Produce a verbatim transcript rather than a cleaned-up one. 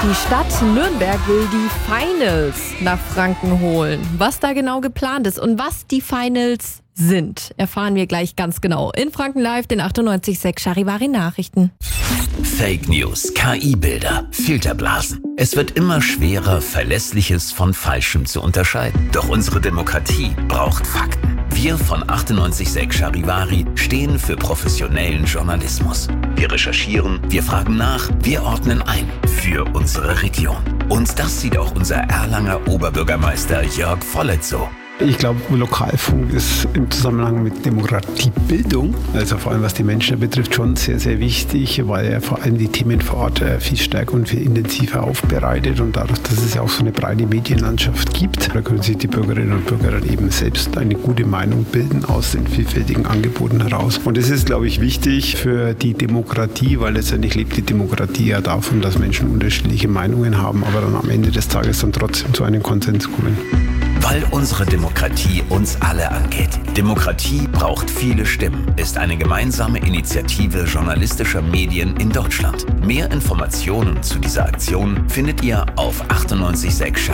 Die Stadt Nürnberg will die Finals nach Franken holen. Was da genau geplant ist und was die Finals sind, erfahren wir gleich ganz genau. In Franken Live, den achtundneunzig Komma sechs Charivari Nachrichten. Fake News, K I-Bilder, Filterblasen. Es wird immer schwerer, Verlässliches von Falschem zu unterscheiden. Doch unsere Demokratie braucht Fakten. Wir von achtundneunzig Komma sechs Charivari stehen für professionellen Journalismus. Wir recherchieren, wir fragen nach, wir ordnen ein für unsere Region. Und das sieht auch unser Erlanger Oberbürgermeister Jörg Vollert so. Ich glaube, Lokalfunk ist im Zusammenhang mit Demokratiebildung, also vor allem was die Menschen betrifft, schon sehr, sehr wichtig, weil er vor allem die Themen vor Ort viel stärker und viel intensiver aufbereitet. Und dadurch, dass es ja auch so eine breite Medienlandschaft gibt, da können sich die Bürgerinnen und Bürger dann eben selbst eine gute Meinung bilden aus den vielfältigen Angeboten heraus. Und das ist, glaube ich, wichtig für die Demokratie, weil letztendlich lebt die Demokratie ja davon, dass Menschen unterschiedliche Meinungen haben, aber dann am Ende des Tages dann trotzdem zu einem Konsens kommen. Weil unsere Demokratie uns alle angeht. Demokratie braucht viele Stimmen ist eine gemeinsame Initiative journalistischer Medien in Deutschland. Mehr Informationen zu dieser Aktion findet ihr auf achtundneunzig Komma sechs